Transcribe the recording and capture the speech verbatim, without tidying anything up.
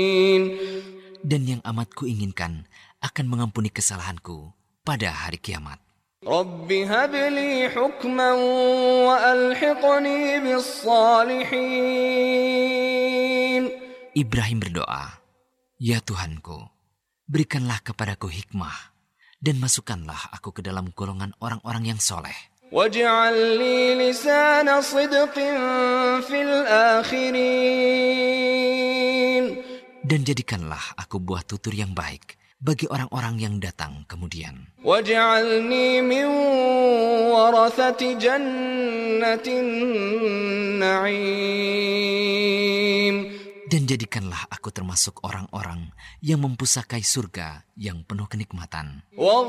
Dan yang amat kuinginkan akan mengampuni kesalahanku pada hari kiamat. Rabbi habli hukman wa alhiqni bis-salihin. Ibrahim berdoa, "Ya Tuhanku, berikanlah kepadaku hikmah dan masukkanlah aku ke dalam golongan orang-orang yang soleh. Waj'al li lisana sidqin fil akhirin." Dan jadikanlah aku buah tutur yang baik bagi orang-orang yang datang kemudian. Waj'alni min warathati jannatin na'im. Dan jadikanlah aku termasuk orang-orang yang mempusakai surga yang penuh kenikmatan.